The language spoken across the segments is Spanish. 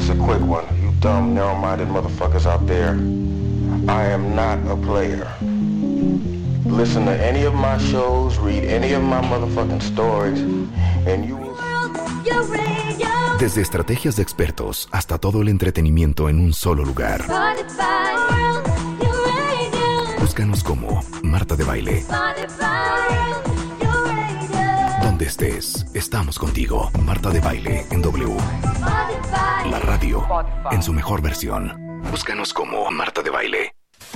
Just a quick one. You dumb, narrow-minded motherfuckers out there. I am not a player. Listen to any of my shows, read any of my motherfucking stories, and you will... Desde estrategias de expertos hasta todo el entretenimiento en un solo lugar. Búscanos como Marta de Baile. Donde estés, estamos contigo. Marta de Baile en W. La radio en su mejor versión. Búscanos como Marta de Baile.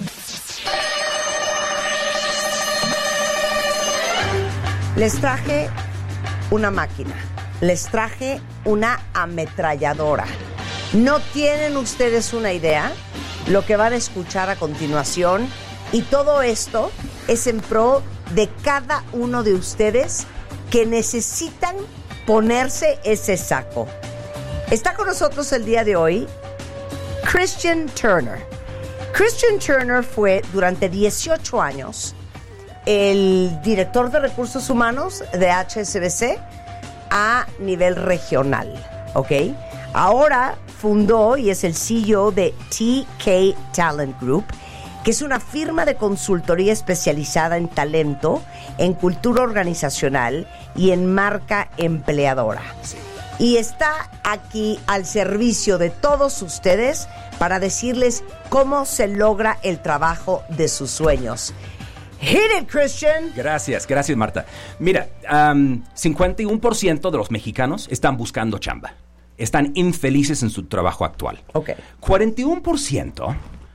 Les traje una máquina. Les traje una ametralladora. No tienen ustedes una idea lo que van a escuchar a continuación, y todo esto es en pro de cada uno de ustedes que necesitan ponerse ese saco. Está con nosotros el día de hoy Christian Turner. Christian Turner fue durante 18 años el director de recursos humanos de HSBC a nivel regional, ¿ok? Ahora fundó y es el CEO de TK Talent Group, que es una firma de consultoría especializada en talento, en cultura organizacional y en marca empleadora. Sí. Y está aquí al servicio de todos ustedes para decirles cómo se logra el trabajo de sus sueños. Hit it, Christian. Gracias, Marta. Mira, 51% de los mexicanos están buscando chamba. Están infelices en su trabajo actual. Ok. 41%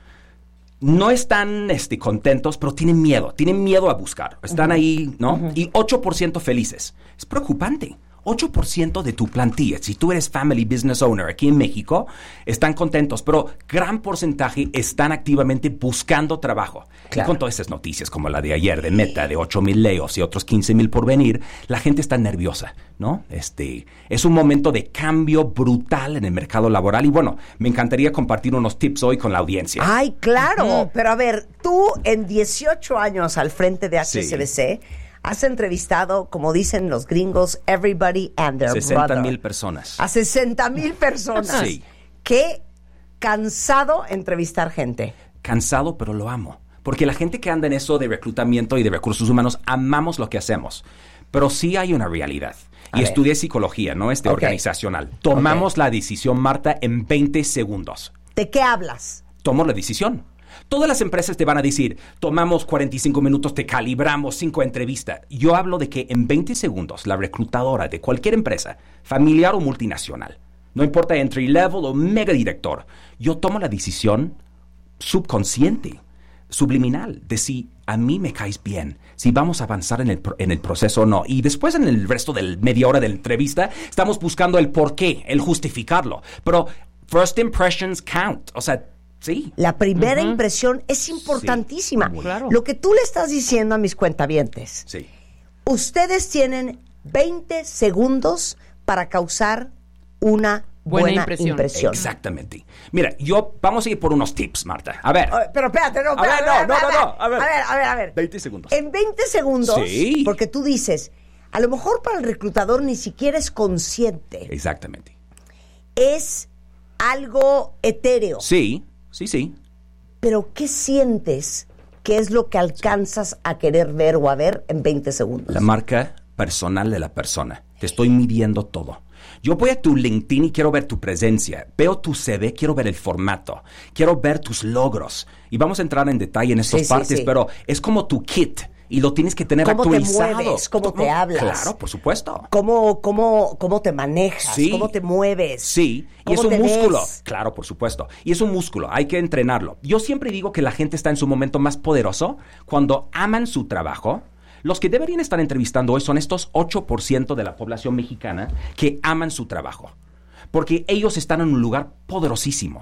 no están contentos, pero tienen miedo a buscar. Están ahí, ¿no? Uh-huh. Y 8% felices. Es preocupante. 8% de tu plantilla, si tú eres family business owner aquí en México, están contentos, pero gran porcentaje están activamente buscando trabajo. Claro. Y con todas estas noticias como la de ayer de Meta, de 8,000 layoffs y otros 15,000 por venir, la gente está nerviosa, ¿no? Es un momento de cambio brutal en el mercado laboral y bueno, me encantaría compartir unos tips hoy con la audiencia. ¡Ay, claro! Uh-huh. Pero a ver, tú en 18 años al frente de HSBC... Sí. Has entrevistado, como dicen los gringos, everybody and their 60,000 personas. A 60,000 personas. Sí. Qué cansado entrevistar gente. Cansado, pero lo amo. Porque la gente que anda en eso de reclutamiento y de recursos humanos, amamos lo que hacemos. Pero sí hay una realidad. Y estudié psicología, ¿no? Organizacional. Tomamos la decisión, Marta, en 20 segundos. ¿De qué hablas? Tomo la decisión. Todas las empresas te van a decir, tomamos 45 minutos, te calibramos 5 entrevistas. Yo hablo de que en 20 segundos la reclutadora de cualquier empresa, familiar o multinacional, no importa entry level o mega director, yo tomo la decisión subconsciente, subliminal, de si a mí me caes bien, si vamos a avanzar en el proceso o no. Y después en el resto de media hora de la entrevista estamos buscando el por qué, el justificarlo. Pero first impressions count, o sea, sí. La primera impresión es importantísima. Sí, claro. Lo que tú le estás diciendo a mis cuentavientes. Sí. Ustedes tienen 20 segundos para causar una buena impresión. Exactamente. Mira, vamos a ir por unos tips, Marta. A ver. Pero espérate, no. A ver. 20 segundos. En 20 segundos, sí. Porque tú dices, a lo mejor para el reclutador ni siquiera es consciente. Exactamente. Es algo etéreo. Sí. Pero ¿qué sientes? ¿Qué es lo que alcanzas a querer ver o a ver en 20 segundos? La marca personal de la persona. Te estoy midiendo todo. Yo voy a tu LinkedIn y quiero ver tu presencia. Veo tu CV, quiero ver el formato. Quiero ver tus logros. Y vamos a entrar en detalle en estas partes, pero es como tu kit. Y lo tienes que tener actualizado. ¿Cómo te mueves? ¿Cómo te hablas? Claro, por supuesto. ¿Cómo te manejas? Sí. ¿Cómo te mueves? Sí, y es un músculo. Claro, por supuesto. Y es un músculo, hay que entrenarlo. Yo siempre digo que la gente está en su momento más poderoso cuando aman su trabajo. Los que deberían estar entrevistando hoy son estos 8% de la población mexicana que aman su trabajo. Porque ellos están en un lugar poderosísimo.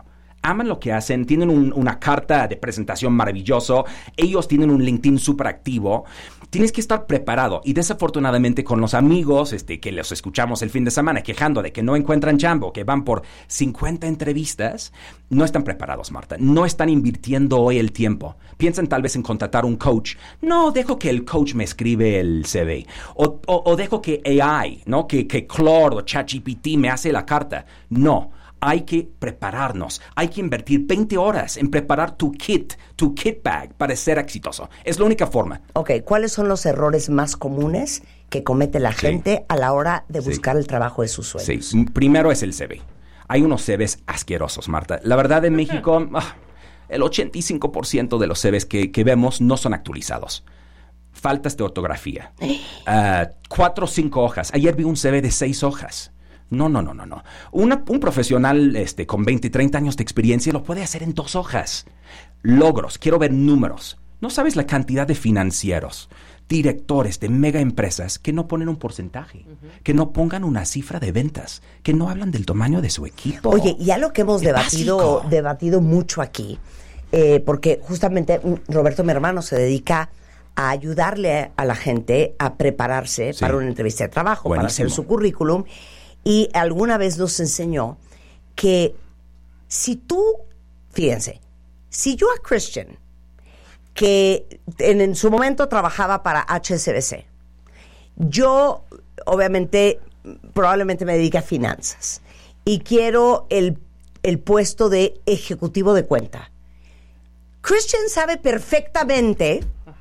aman lo que hacen, tienen una carta de presentación maravilloso, ellos tienen un LinkedIn súper activo. Tienes que estar preparado. Y desafortunadamente con los amigos que los escuchamos el fin de semana quejando de que no encuentran chamba, que van por 50 entrevistas, no están preparados, Marta. No están invirtiendo hoy el tiempo. Piensan tal vez en contratar un coach. No, dejo que el coach me escribe el CV. O dejo que AI, ¿no? Que Claude o ChatGPT me hace la carta. No. Hay que prepararnos. Hay que invertir 20 horas en preparar tu kit bag para ser exitoso. Es la única forma. Ok, ¿cuáles son los errores más comunes que comete la gente a la hora de buscar el trabajo de sus sueños? Sí, primero es el CV. Hay unos CVs asquerosos, Marta. La verdad, en México, el 85% de los CVs que vemos no son actualizados. Faltas de ortografía. 4 o 5 hojas. Ayer vi un CV de 6 hojas. No. Un profesional con 20, 30 años de experiencia lo puede hacer en 2 hojas. Logros, quiero ver números. No sabes la cantidad de financieros, directores de mega empresas que no ponen un porcentaje, que no pongan una cifra de ventas, que no hablan del tamaño de su equipo. Oye, ya lo que hemos debatido mucho aquí, porque justamente Roberto, mi hermano, se dedica a ayudarle a la gente a prepararse para una entrevista de trabajo, para hacer su currículum. Y alguna vez nos enseñó que fíjense, si yo a Christian, que en su momento trabajaba para HSBC, yo obviamente probablemente me dedique a finanzas y quiero el puesto de ejecutivo de cuenta. Christian sabe perfectamente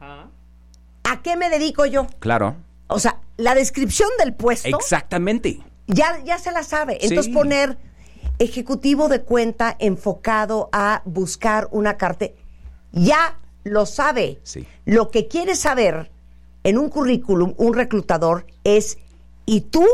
a qué me dedico yo. Claro. O sea, la descripción del puesto. Exactamente. Ya se la sabe. Entonces poner ejecutivo de cuenta enfocado a buscar una carta, ya lo sabe. Sí. Lo que quiere saber en un currículum, un reclutador, es ¿y tú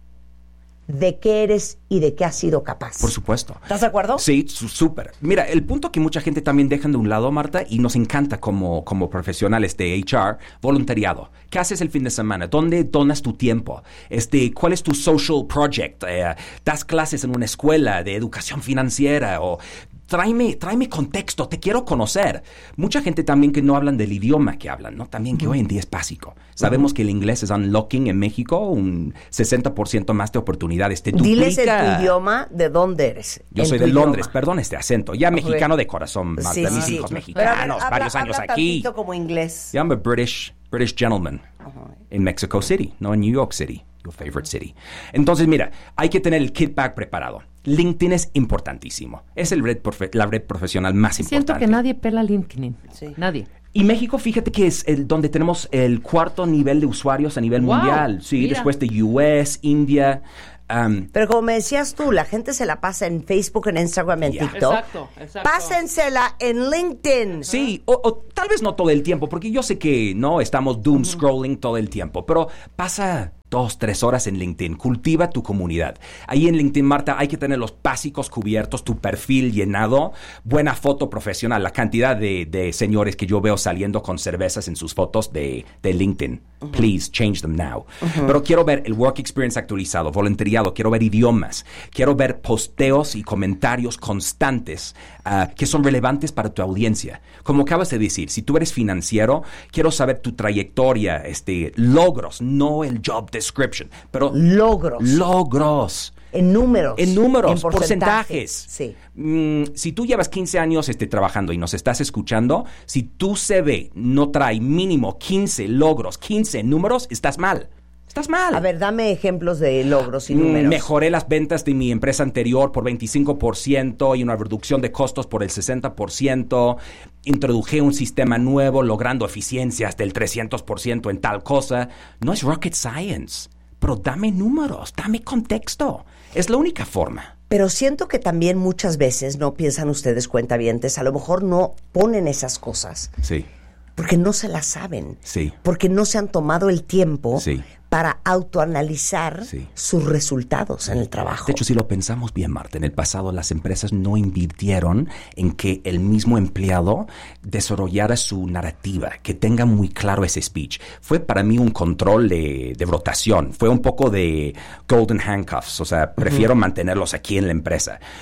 de qué eres y de qué has sido capaz? Por supuesto. ¿Estás de acuerdo? Sí, súper. Mira, el punto que mucha gente también dejan de un lado, Marta, y nos encanta como profesionales de HR, voluntariado. ¿Qué haces el fin de semana? ¿Dónde donas tu tiempo? ¿Cuál es tu social project? ¿Das clases en una escuela de educación financiera? O tráeme contexto, te quiero conocer. Mucha gente también que no hablan del idioma que hablan, ¿no? También que hoy en día es básico. Sabemos que el inglés es unlocking en México, un 60% más de oportunidades. Te duplica. Diles en tu idioma de dónde eres. Yo soy de Londres, perdón este acento. Ya mexicano de corazón, Marta. Mis hijos mexicanos, varios años aquí. Habla como inglés. I'm a British gentleman in Mexico City, no en New York City, your favorite city. Entonces, mira, hay que tener el kit bag preparado. LinkedIn es importantísimo. Es la red profesional más importante. Siento que nadie pela LinkedIn. Sí. Nadie. Y México, fíjate que es donde tenemos el 4º nivel de usuarios a nivel mundial. Sí, mira. Después de US, India. Pero como me decías tú, la gente se la pasa en Facebook, en Instagram, en TikTok. Exacto. Pásensela en LinkedIn. Sí, o tal vez no todo el tiempo, porque yo sé que no estamos doom scrolling todo el tiempo, pero pasa 2-3 horas en LinkedIn. Cultiva tu comunidad. Ahí en LinkedIn, Marta, hay que tener los básicos cubiertos, tu perfil llenado, buena foto profesional. La cantidad de señores que yo veo saliendo con cervezas en sus fotos de LinkedIn. Please, change them now. Pero quiero ver el work experience actualizado, voluntariado, quiero ver idiomas, quiero ver posteos y comentarios constantes que son relevantes para tu audiencia. Como acabas de decir, si tú eres financiero, quiero saber tu trayectoria, logros, no el job description, pero logros. En números. En porcentajes. Sí. Si tú llevas 15 años trabajando y nos estás escuchando, si tu CV no trae mínimo 15 logros, 15 números, estás mal. Estás mal. A ver, dame ejemplos de logros y números. Mejoré las ventas de mi empresa anterior por 25% y una reducción de costos por el 60%. Introduje un sistema nuevo logrando eficiencias del 300% en tal cosa. No es rocket science, pero dame números, dame contexto. Es la única forma. Pero siento que también muchas veces, no piensan ustedes, cuentavientes, a lo mejor no ponen esas cosas. Sí. Porque no se las saben. Sí. Porque no se han tomado el tiempo para autoanalizar Sí. sus resultados en el trabajo. De hecho, si lo pensamos bien, Marta, en el pasado las empresas no invirtieron en que el mismo empleado desarrollara su narrativa, que tenga muy claro ese speech. Fue para mí un control de rotación. Fue un poco de golden handcuffs, o sea, prefiero mantenerlos aquí en la empresa.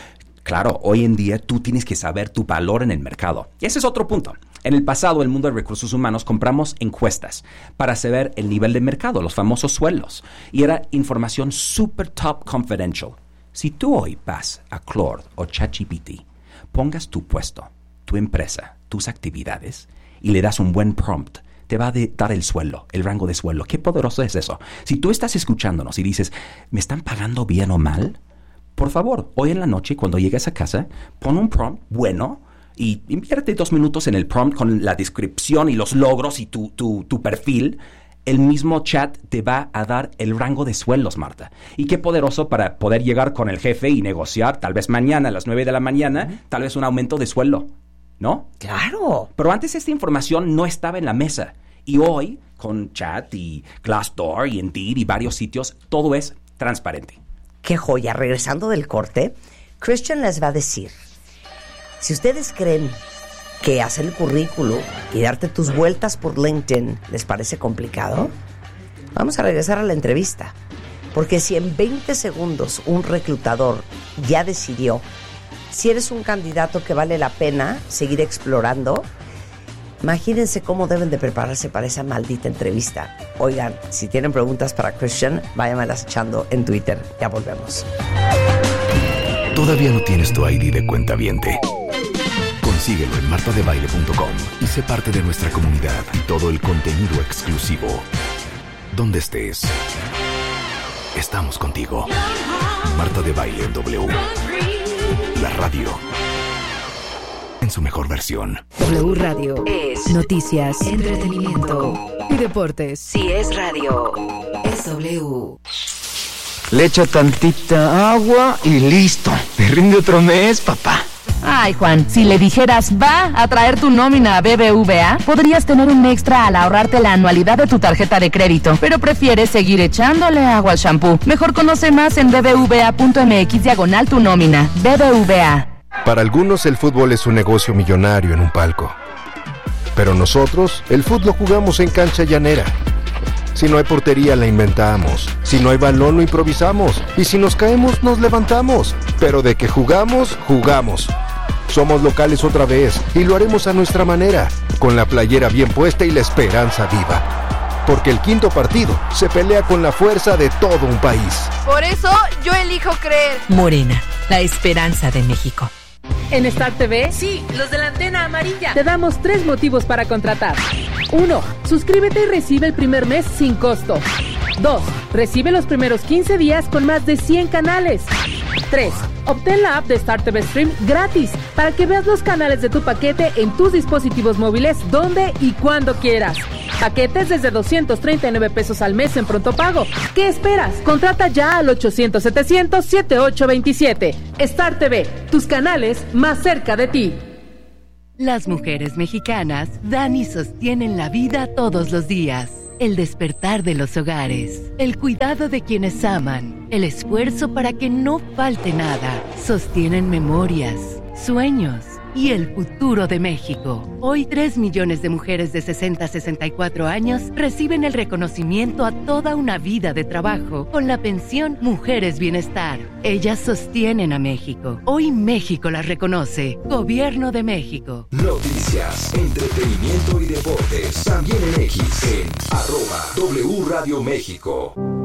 Claro, hoy en día tú tienes que saber tu valor en el mercado. Y ese es otro punto. En el pasado, en el mundo de recursos humanos, compramos encuestas para saber el nivel de mercado, los famosos sueldos. Y era información super top confidential. Si tú hoy vas a Claude o ChatGPT, pongas tu puesto, tu empresa, tus actividades y le das un buen prompt, te va a dar el sueldo, el rango de sueldo. Qué poderoso es eso. Si tú estás escuchándonos y dices, ¿me están pagando bien o mal? Por favor, hoy en la noche, cuando llegues a casa, pon un prompt bueno y invierte 2 minutos en el prompt con la descripción y los logros y tu perfil. El mismo chat te va a dar el rango de sueldos, Marta. Y qué poderoso para poder llegar con el jefe y negociar, tal vez mañana a las 9 de la mañana, tal vez un aumento de sueldo, ¿no? ¡Claro! Pero antes esta información no estaba en la mesa. Y hoy, con chat y Glassdoor y Indeed y varios sitios, todo es transparente. ¡Qué joya! Regresando del corte, Christian les va a decir, si ustedes creen que hacer el currículum y darte tus vueltas por LinkedIn les parece complicado, vamos a regresar a la entrevista. Porque si en 20 segundos un reclutador ya decidió si eres un candidato que vale la pena seguir explorando, imagínense cómo deben de prepararse para esa maldita entrevista. Oigan, si tienen preguntas para Christian, váyanmelas echando en Twitter. Ya volvemos. ¿Todavía no tienes tu ID de cuentaviente? Consíguelo en martadebaile.com y sé parte de nuestra comunidad y todo el contenido exclusivo. Donde estés, estamos contigo. Marta de Baile en W. La radio en su mejor versión. W Radio es noticias, entretenimiento y deportes. Si es radio, es W. Le echa tantita agua y listo. Te rinde otro mes, papá. Ay, Juan, si le dijeras va a traer tu nómina a BBVA, podrías tener un extra al ahorrarte la anualidad de tu tarjeta de crédito, pero prefieres seguir echándole agua al shampoo. Mejor conoce más en bbva.mx/tu nómina. BBVA. Para algunos el fútbol es un negocio millonario en un palco. Pero nosotros, el fútbol lo jugamos en cancha llanera. Si no hay portería, la inventamos. Si no hay balón, lo improvisamos. Y si nos caemos, nos levantamos. Pero de que jugamos, jugamos. Somos locales otra vez y lo haremos a nuestra manera, con la playera bien puesta y la esperanza viva. Porque el quinto partido se pelea con la fuerza de todo un país. Por eso yo elijo creer. Morena, la esperanza de México. En Star TV, Sí, los de la antena amarilla. te damos 3 motivos para contratar. 1. Suscríbete y recibe el primer mes sin costo. 2. Recibe los primeros 15 días con más de 100 canales. 3. Obtén la app de Star TV Stream gratis para que veas los canales de tu paquete en tus dispositivos móviles donde y cuando quieras. Paquetes desde 239 pesos al mes en pronto pago. ¿Qué esperas? Contrata ya al 800-700-7827. Star TV, tus canales más cerca de ti. Las mujeres mexicanas dan y sostienen la vida todos los días. El despertar de los hogares, el cuidado de quienes aman, el esfuerzo para que no falte nada. Sostienen memorias, sueños y el futuro de México. Hoy 3 millones de mujeres de 60 a 64 años reciben el reconocimiento a toda una vida de trabajo con la pensión Mujeres Bienestar. Ellas sostienen a México. Hoy México las reconoce. Gobierno de México. Noticias, entretenimiento y deportes. También en X, en @W Radio México.